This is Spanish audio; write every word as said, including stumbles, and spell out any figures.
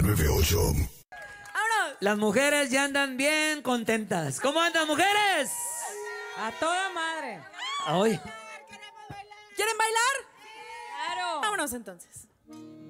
nueve ocho. ¡Vámonos! Las mujeres ya andan bien contentas. ¿Cómo andan, mujeres? A toda madre. Hoy. ¿Quieren bailar? Claro. Vámonos entonces.